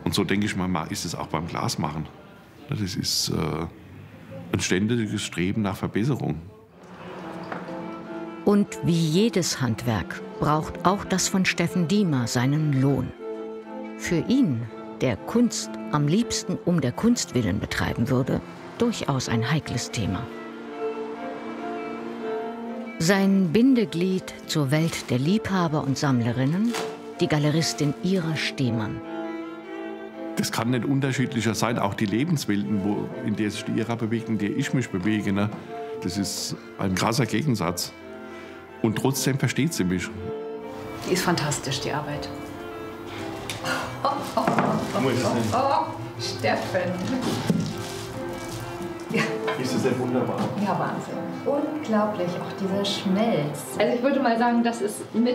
Und so denke ich mal, ist es auch beim Glasmachen. Das ist ein ständiges Streben nach Verbesserung. Und wie jedes Handwerk braucht auch das von Steffen Diemer seinen Lohn. Für ihn, der Kunst am liebsten um der Kunst willen betreiben würde, durchaus ein heikles Thema. Sein Bindeglied zur Welt der Liebhaber und Sammlerinnen, die Galeristin Ira Stehmann. Das kann nicht unterschiedlicher sein, auch die Lebenswelten, in der sich die Ira bewegt, in der ich mich bewege. Ne? Das ist ein krasser Gegensatz. Und trotzdem versteht sie mich. Die ist fantastisch, die Arbeit. Steffen. Ja. Ist das nicht wunderbar? Ja, Wahnsinn. Unglaublich, auch dieser Schmelz. Also ich würde mal sagen, das ist mit